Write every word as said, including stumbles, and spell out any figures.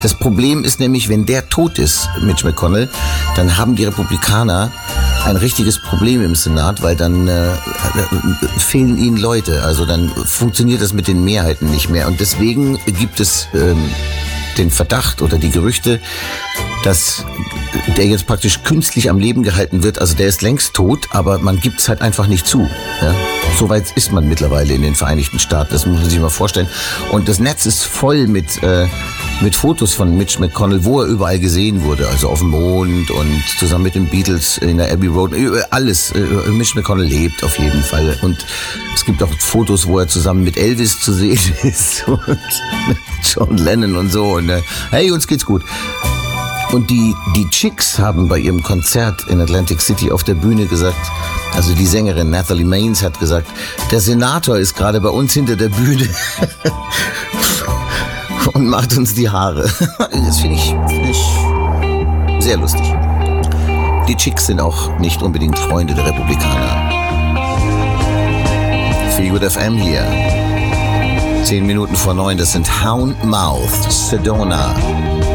Das Problem ist nämlich, wenn der tot ist, Mitch McConnell, dann haben die Republikaner ein richtiges Problem im Senat, weil dann äh, fehlen ihnen Leute. Also dann funktioniert das mit den Mehrheiten nicht mehr. Und deswegen gibt es ähm, den Verdacht oder die Gerüchte, dass der jetzt praktisch künstlich am Leben gehalten wird. Also der ist längst tot, aber man gibt es halt einfach nicht zu. Ja? So weit ist man mittlerweile in den Vereinigten Staaten. Das muss man sich mal vorstellen. Und das Netz ist voll mit äh, mit Fotos von Mitch McConnell, wo er überall gesehen wurde. Also auf dem Mond und zusammen mit den Beatles in der Abbey Road. Alles. Mitch McConnell lebt auf jeden Fall. Und es gibt auch Fotos, wo er zusammen mit Elvis zu sehen ist und mit John Lennon und so. Und äh, hey, uns geht's gut. Und die, die Chicks haben bei ihrem Konzert in Atlantic City auf der Bühne gesagt, also die Sängerin Natalie Maines hat gesagt, der Senator ist gerade bei uns hinter der Bühne und macht uns die Haare. Das finde ich, find ich sehr lustig. Die Chicks sind auch nicht unbedingt Freunde der Republikaner. Für U F M hier. Zehn Minuten vor neun, das sind Houndmouth, Sedona.